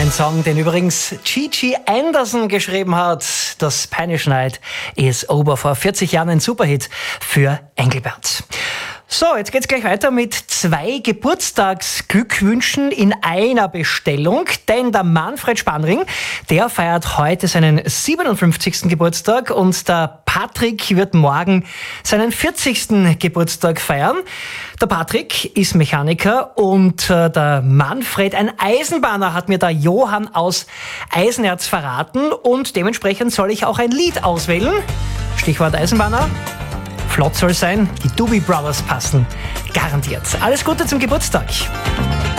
Ein Song, den übrigens Gigi Anderson geschrieben hat. Das Spanish Night is over. Vor 40 Jahren ein Superhit für Engelbert. So, jetzt geht's gleich weiter mit 2 Geburtstagsglückwünschen in einer Bestellung, denn der Manfred Spanring, der feiert heute seinen 57. Geburtstag und der Patrick wird morgen seinen 40. Geburtstag feiern. Der Patrick ist Mechaniker und der Manfred ein Eisenbahner, hat mir der Johann aus Eisenerz verraten, und dementsprechend soll ich auch ein Lied auswählen. Stichwort Eisenbahner. Flott soll sein, die Doobie Brothers passen garantiert. Alles Gute zum Geburtstag.